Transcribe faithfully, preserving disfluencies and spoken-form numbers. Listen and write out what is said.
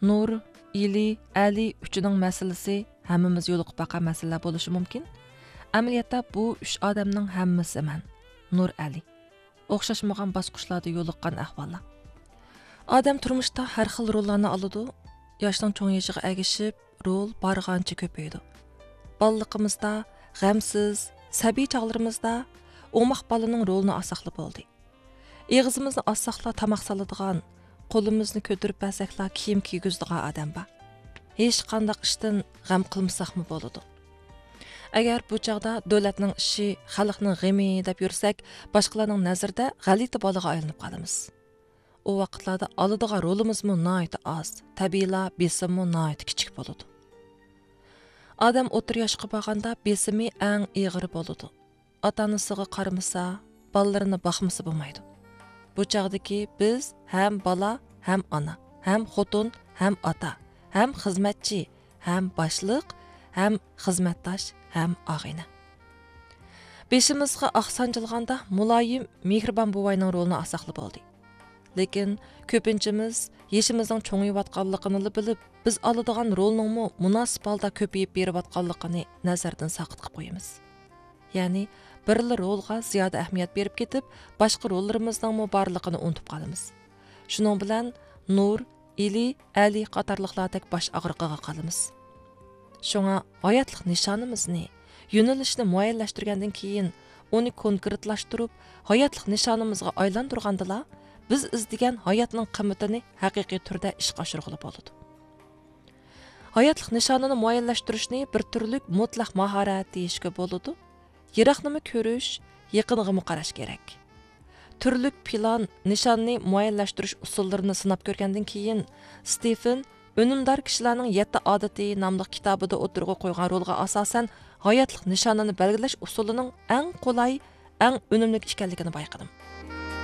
Nur, Ili, Ali üçünün мәселесі hammamiz yo'liqib baqa masala bo'lishi mumkin. Amaliyotda bu üç odamning hammasi man. Nur, Ali. O'xshashmagan bosqichlarda yo'liqqan ahvollar. Odam turmushda har xil rollarni oladi. Yoshning cho'ng yoshiga agishib, rol bargancha ko'paydi. Balliqimizda, g'amsiz, sabiy chog'larimizda o'maq bolaning rolini asaqlab bo'ldi. Eg'izimizni asaqla tamoq soladigan, qo'limizni ko'tarib basakla kiyim kiygizdigan odam bor. Hech qanday ishdan g'am qilmasaqmi bo'ladi. Agar bu chog'da davlatning ishi, xalqning g'ami deb yursak, boshqalarning nazarida g'alati bolaga aylanib qolamiz. O vaqtlarda oladigan rolimizmi nihoyat oz, tabiiyla besimmi nihoyat kichik bo'ladi. Odam o'tir yoshga borganda besimi eng ig'ir bo'ladi. Ota-onasiga qaramasa, bolalarini boqmasa bo'lmaydi. Bu chog'dagi biz ham bola, ham ona, ham xotin, ham ota, ham xizmatchi, ham boshliq, ham xizmatdosh, ham og'ayni. Beshimizga oqsanjilganda muloyim, mehribon buvayning rolini asaqli bo'ldi. Lekin ko'pinchimiz yeshimizning cho'ngiyotganligini bilib, biz oladigan rolningmi munosib holda ko'payib berayotganligini nazardan saqitib qo'yamiz. Ya'ni birli rolga ziyoda ahamiyat berib ketib, boshqa rollarimizning borligini unutib qolamiz. Shuning bilan Nur, Ili, Ali qatorliqlardek bosh og'riqiga qolamiz. Shunga hayotlik nishonimizni, yo'nalishni muayyanlashtirgandan keyin uni konkretlashtirib, hayotlik nishonimizga aylantirgandala, biz izdegan hayotning qimmatini haqiqiy turda ishga oshirg'ili bo'ladi. Hayotlik nishonini muayyanlashtirishni bir turlik mutlaq mahorat deyishga bo'ladi. Yiroqnimi ko'rish, yaqinga qarash kerak. Turlik plan, nishonni muayyanlashtirish usullarini sinab ko'rgandan keyin Stephen Önümdar kishilarning yetti odati nomli kitobida o'tirg'i qo'ygan rolga asosan hayotlik nishonini belgilash usulining eng qulay, eng unumli ekanligini bayqadim.